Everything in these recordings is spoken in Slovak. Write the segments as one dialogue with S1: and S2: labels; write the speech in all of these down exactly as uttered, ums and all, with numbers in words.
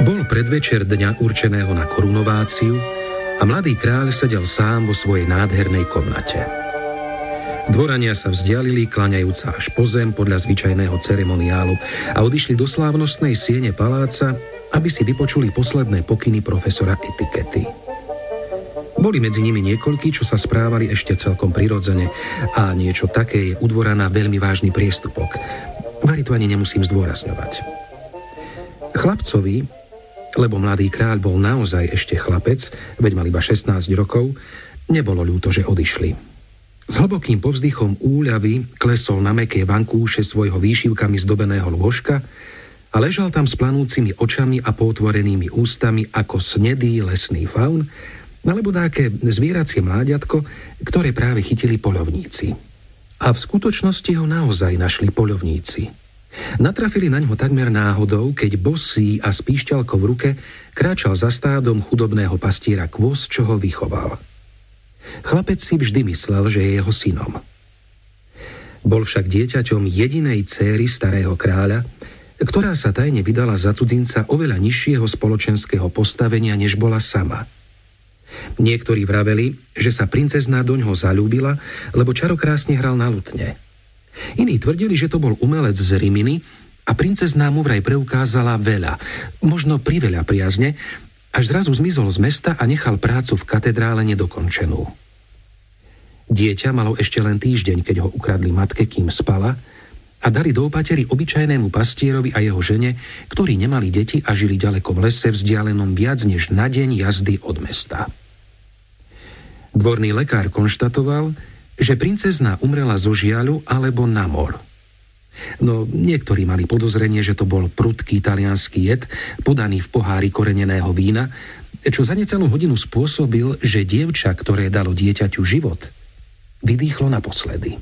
S1: Bol predvečer dňa určeného na korunováciu a mladý kráľ sedel sám vo svojej nádhernej komnate. Dvorania sa vzdialili, klaňajúca až po zem podľa zvyčajného ceremoniálu a odišli do slávnostnej siene paláca, aby si vypočuli posledné pokyny profesora etikety. Boli medzi nimi niekoľkí, čo sa správali ešte celkom prirodzene a niečo také je u dvorana veľmi vážny priestupok. Vari to ani nemusím zdôrazňovať. Chlapcovi, lebo mladý kráľ bol naozaj ešte chlapec, veď mal iba šestnásť rokov, nebolo ľúto, že odišli. S hlbokým povzdychom úľavy klesol na mäkké vankúše svojho výšivkami zdobeného lôžka a ležal tam s planúcimi očami a potvorenými ústami ako snedý lesný faun, alebo dáke zvieracie mláďatko, ktoré práve chytili poľovníci. A v skutočnosti ho naozaj našli poľovníci. Natrafili na ňo takmer náhodou, keď bosý a s píšťalkou v ruke kráčal za stádom chudobného pastiera Kvos, čo ho vychoval. Chlapec si vždy myslel, že je jeho synom. Bol však dieťaťom jedinej céry starého kráľa, ktorá sa tajne vydala za cudzinca oveľa nižšieho spoločenského postavenia, než bola sama. Niektorí vraveli, že sa princezná doňho zaľúbila, lebo čarokrásne hral na lutne. Iní tvrdili, že to bol umelec z Riminy a princezná mu vraj preukázala veľa, možno priveľa priazne, až zrazu zmizol z mesta a nechal prácu v katedrále nedokončenú. Dieťa malo ešte len týždeň, keď ho ukradli matke, kým spala, a dali do opatery obyčajnému pastierovi a jeho žene, ktorí nemali deti a žili ďaleko v lese vzdialenom viac než na deň jazdy od mesta. Dvorný lekár konštatoval, že princezná umrela zo žiaľu alebo na mor. No niektorí mali podozrenie, že to bol prudký taliansky jed, podaný v pohári koreneného vína, čo za necelú hodinu spôsobil, že dievča, ktoré dalo dieťaťu život, vydýchlo naposledy.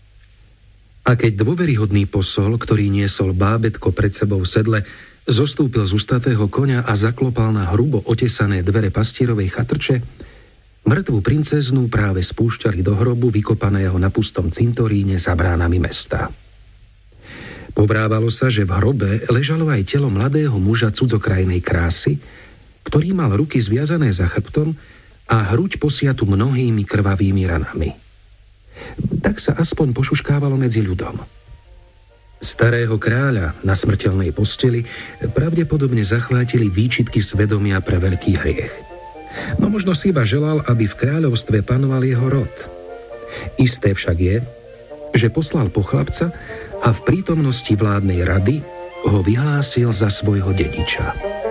S1: A keď dôveryhodný posol, ktorý niesol bábätko pred sebou v sedle, zostúpil z ustatého koňa a zaklopal na hrubo otesané dvere pastierovej chatrče, mŕtvu princeznú práve spúšťali do hrobu vykopaného na pustom cintoríne za bránami mesta. Povrávalo sa, že v hrobe ležalo aj telo mladého muža cudzokrajnej krásy, ktorý mal ruky zviazané za chrbtom a hruď posiatu mnohými krvavými ranami. Tak sa aspoň pošuškávalo medzi ľudom. Starého kráľa na smrteľnej posteli pravdepodobne zachvátili výčitky svedomia pre veľký hriech. No možno si iba želal, aby v kráľovstve panoval jeho rod. Isté však je, že poslal po chlapca a v prítomnosti vládnej rady ho vyhlásil za svojho dediča.